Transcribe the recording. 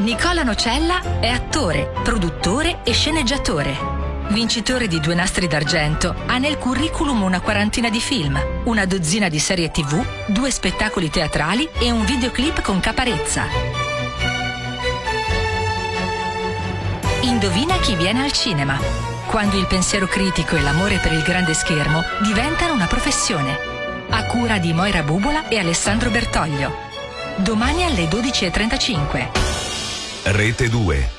Nicola Nocella è attore, produttore e sceneggiatore. Vincitore di 2 Nastri d'Argento, ha nel curriculum una quarantina di film, una dozzina di serie TV, 2 spettacoli teatrali e un videoclip con Caparezza. Indovina chi viene al cinema? Quando il pensiero critico e l'amore per il grande schermo diventano una professione. A cura di Moira Bubola e Alessandro Bertoglio. Domani alle 12:35. Rete 2.